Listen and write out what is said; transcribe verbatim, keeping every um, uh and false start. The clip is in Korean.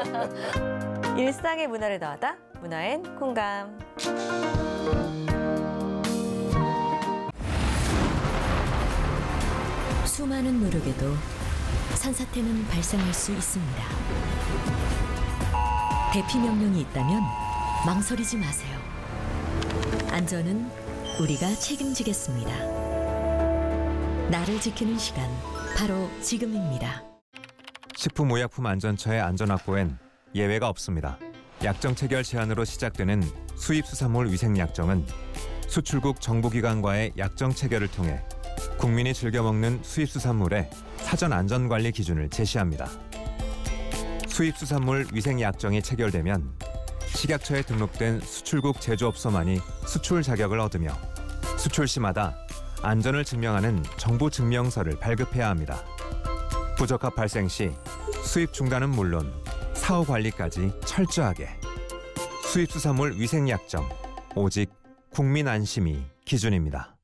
일상의 문화를 더하다 문화엔 공감. 수많은 노력에도 산사태는 발생할 수 있습니다. 대피 명령이 있다면 망설이지 마세요. 안전은 우리가 책임지겠습니다. 나를 지키는 시간, 바로 지금입니다. 식품의약품안전처의 안전확보엔 예외가 없습니다. 약정 체결 제한으로 시작되는 수입수산물 위생약정은 수출국 정부기관과의 약정 체결을 통해 국민이 즐겨 먹는 수입수산물의 사전 안전관리 기준을 제시합니다. 수입수산물 위생약정이 체결되면 식약처에 등록된 수출국 제조업소만이 수출 자격을 얻으며 수출 시마다 안전을 증명하는 정보증명서를 발급해야 합니다. 부적합 발생 시 수입 중단은 물론 사후 관리까지 철저하게. 수입수산물 위생약정, 오직 국민 안심이 기준입니다.